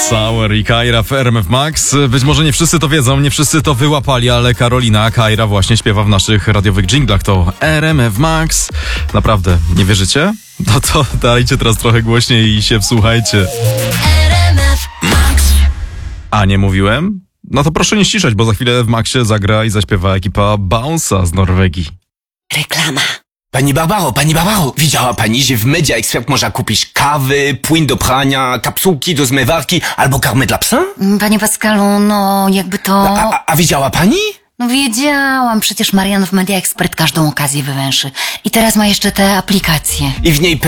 Sour i Kaira w RMF Max. Być może nie wszyscy to wiedzą, nie wszyscy to wyłapali, ale Karolina Kaira właśnie śpiewa w naszych radiowych dżinglach. To RMF Max. Naprawdę, nie wierzycie? No to dajcie teraz trochę głośniej i się wsłuchajcie. RMF Max. A nie mówiłem? No to proszę nie ściszać, bo za chwilę w Maxie zagra i zaśpiewa ekipa Bounce'a z Norwegii. Reklama. Pani Barbaro, widziała pani, że w Media Expert można kupić kawy, płyn do prania, kapsułki do zmywarki albo karmę dla psa? Panie Pascalu, no jakby to... A widziała pani? No wiedziałam, przecież Marian w Media Expert każdą okazję wywęszy. I teraz ma jeszcze te aplikacje. I w niej